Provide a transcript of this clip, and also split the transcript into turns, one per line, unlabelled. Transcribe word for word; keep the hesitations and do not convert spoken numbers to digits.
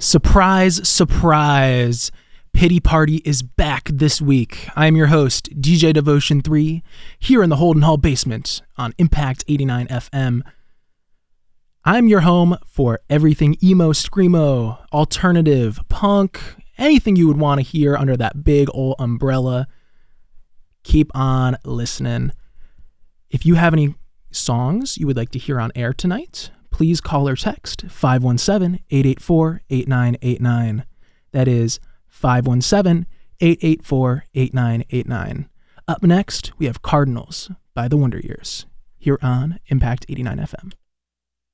Surprise, surprise. Pity Party is back this week. I am your host, D J Devotion three, here in the Holden Hall basement on Impact eighty-nine F M. I'm your home for everything emo, screamo, alternative, punk, anything you would want to hear under that big old umbrella. Keep on listening. If you have any songs you would like to hear on air tonight, please call or text five one seven, eight eight four, eight nine eight nine. That is five one seven, eight eight four, eight nine eight nine. Up next, we have Cardinals by the Wonder Years here on Impact eighty-nine F M.